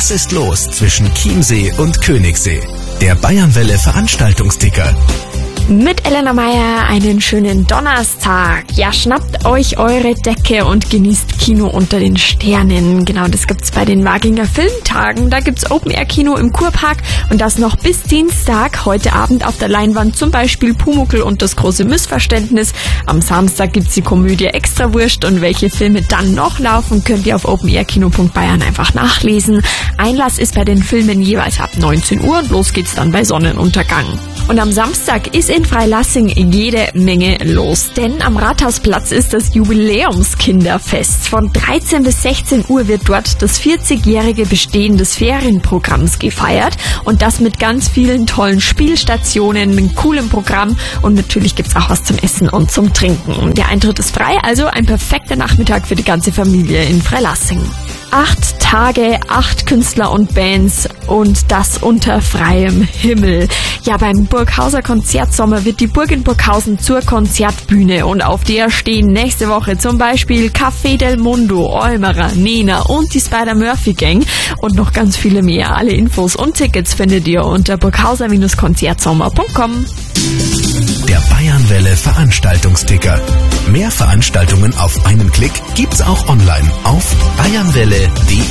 Was ist los zwischen Chiemsee und Königssee? Der Bayernwelle Veranstaltungsticker. Mit Elena Meyer einen schönen Donnerstag. Ja, schnappt euch eure Decke und genießt Kino unter den Sternen. Genau, das gibt's bei den Maginger Filmtagen. Da gibt's Open-Air-Kino im Kurpark und das noch bis Dienstag. Heute Abend auf der Leinwand zum Beispiel Pumuckl und das große Missverständnis. Am Samstag gibt's die Komödie Extrawurst und welche Filme dann noch laufen, könnt ihr auf openairkino.bayern einfach nachlesen. Einlass ist bei den Filmen jeweils ab 19 Uhr und los geht's dann bei Sonnenuntergang. Und am Samstag ist in Freilassing jede Menge los, denn am Rathausplatz ist das Jubiläumskinderfest. Von 13 bis 16 Uhr wird dort das 40-jährige Bestehen des Ferienprogramms gefeiert und das mit ganz vielen tollen Spielstationen, einem coolen Programm und natürlich gibt's auch was zum Essen und zum Trinken. Der Eintritt ist frei, also ein perfekter Nachmittag für die ganze Familie in Freilassing. 8 Tage, 8 Künstler und Bands und das unter freiem Himmel. Ja, beim Burghauser Konzertsommer wird die Burg in Burghausen zur Konzertbühne und auf der stehen nächste Woche zum Beispiel Café del Mundo, Olmerer, Nena und die Spider-Murphy-Gang und noch ganz viele mehr. Alle Infos und Tickets findet ihr unter burghauser-konzertsommer.com. Der Bayernwelle Veranstaltungsticker. Mehr Veranstaltungen auf einen Klick gibt's auch online auf bayernwelle.de.